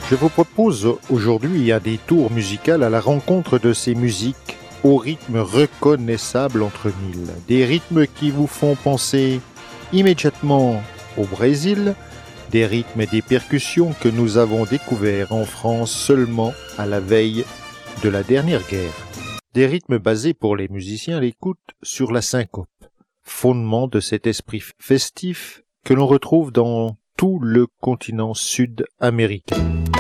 Je vous propose aujourd'hui un détour musical à la rencontre de ces musiques au rythme reconnaissable entre mille. Des rythmes qui vous font penser immédiatement au Brésil, des rythmes et des percussions que nous avons découverts en France seulement à la veille de la dernière guerre. Des rythmes basés pour les musiciens à l'écoute sur la syncope, fondement de cet esprit festif que l'on retrouve dans tout le continent sud-américain.